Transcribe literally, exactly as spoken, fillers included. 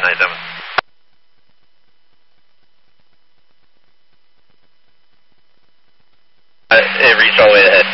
nine seven. Uh, it reached all the way ahead.